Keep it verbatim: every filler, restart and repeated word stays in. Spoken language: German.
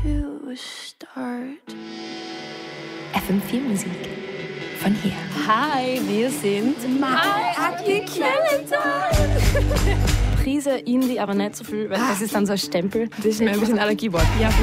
to start. F M vier Musik von hier. Hi, wir sind Ugly Clementine. Prise Indie, aber nicht so viel, weil das ist dann so ein Stempel. Das ist mir ein bisschen Allergiewort. Ja,